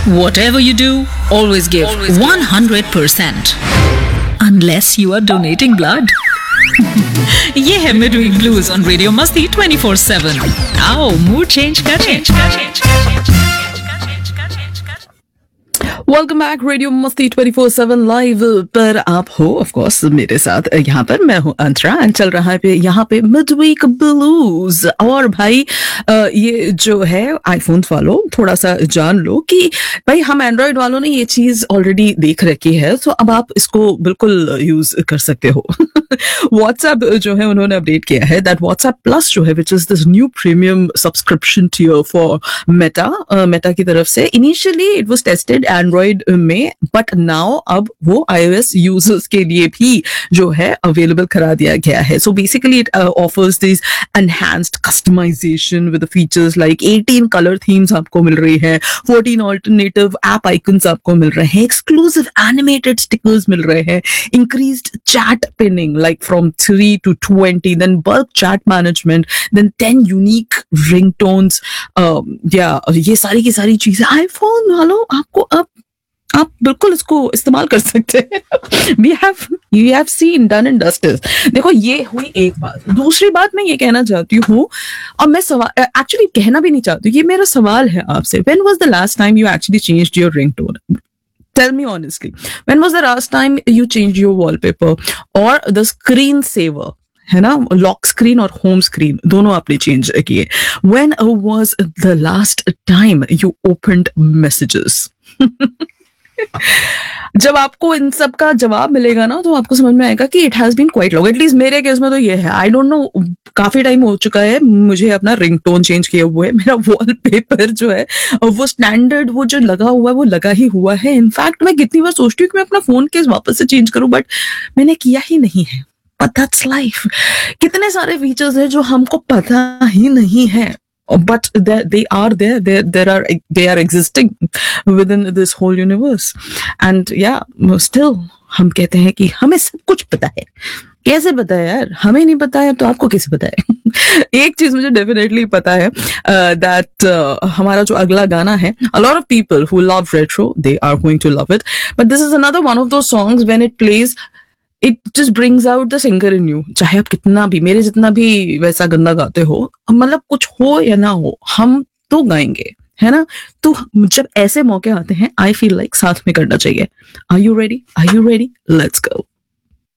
Whatever you do, always give 100%. Unless you are donating blood. ये है Midweek Blues on Radio Masti 24/7. आओ mood change करें. Welcome back radio मस्ती 24/7 live पर आप हो ऑफ कोर्स मेरे साथ यहाँ पर मैं हूँ अंतरा एंड चल रहा है यहाँ पे मिडवीक ब्लूज. और भाई ये जो है आईफोन वालों थोड़ा सा जान लो कि भाई हम एंड्रॉइड वालों ने ये चीज ऑलरेडी देख रखी है, तो अब आप इसको बिल्कुल यूज कर सकते हो. व्हाट्सएप जो है उन्होंने अपडेट किया है दैट व्हाट्सएप प्लस जो है which is this new premium subscription tier for Meta की तरफ से. Initially it was tested Android में, बट नाउ अब वो iOS यूजर्स के लिए भी जो है अवेलेबल करा दिया गया है. So basically it offers this enhanced customization with features like 18 colour themes आपको मिल रही है, 14 ऑल्टरनेटिव ऐप आइकन्स आपको मिल रहे हैं, एक्सक्लूसिव एनिमेटेड स्टिकर्स मिल रहे हैं, increased chat pinning like from 3 to 20, then bulk chat management, then 10 unique ringtones. ये सारी की सारी चीजें आईफोन वालों आपको अब आप बिल्कुल इसको इस्तेमाल कर सकते हैं. You have seen done and dusted. देखो ये हुई एक बात. दूसरी बात मैं ये कहना चाहती हूँ, और मैं सवाल एक्चुअली कहना भी नहीं चाहती, ये मेरा सवाल है आपसे. When was the last time you actually changed your ringtone? Tell me honestly, when was the last time you changed your wallpaper or the screen saver? है ना, लॉक स्क्रीन और होम स्क्रीन दोनों आपने चेंज किए. When was the last time you opened messages? जब आपको इन सब का जवाब मिलेगा ना तो आपको समझ में आएगा कि it has been quite long. At least मेरे केस में तो ये है. आई डोंट नो, काफी टाइम हो चुका है मुझे अपना रिंगटोन चेंज किए हुए. मेरा वॉलपेपर जो है वो स्टैंडर्ड वो जो लगा हुआ है वो लगा ही हुआ है. इनफैक्ट मैं कितनी बार सोचती हूँ कि मैं अपना फोन केस वापस से चेंज करूं, बट मैंने किया ही नहीं है. But that's life. कितने सारे फीचर्स हैं जो हमको पता ही नहीं है, but they are there. They are existing within this whole universe. And yeah, still हम कहते हैं कि हमें सब कुछ पता है. कैसे पता है यार? हमें नहीं पता है तो आपको कैसे पता है? एक चीज मुझे डेफिनेटली पता है that हमारा जो अगला गाना है, a lot of people who love retro, they are going to love it. But this is another one of those songs when it plays, it just brings out the singer in you. चाहे आप कितना भी मेरे जितना भी वैसा गंदा गाते हो, मतलब कुछ हो या ना हो, हम तो गाएंगे, है ना. तो जब ऐसे मौके आते हैं, आई फील लाइक साथ में करना चाहिए. Are you ready? Let's go.